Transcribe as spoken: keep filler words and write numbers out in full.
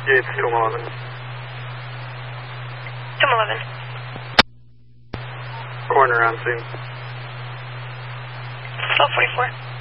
Yeah, it's two eleven. two eleven. Corner on scene. twelve forty-four.